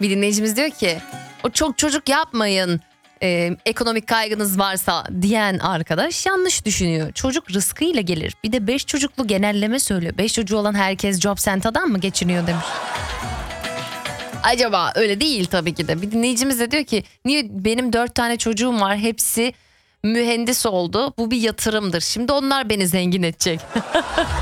Bir dinleyicimiz diyor ki o çok çocuk yapmayın, ekonomik kaygınız varsa diyen arkadaş yanlış düşünüyor. Çocuk rızkıyla gelir. Bir de 5 çocuklu genelleme söylüyor. 5 çocuğu olan herkes Jobcenta'dan mı geçiniyor demiş. Acaba öyle değil tabii ki de. Bir dinleyicimiz de diyor ki niye benim 4 tane çocuğum var, hepsi mühendis oldu. Bu bir yatırımdır. Şimdi onlar beni zengin edecek.